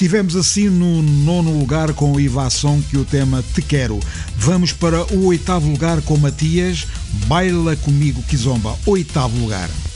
Estivemos assim no 9º lugar com o Iva Song e o tema Te Quero. Vamos para o 8º lugar com Matias, Baila Comigo Kizomba, 8º lugar.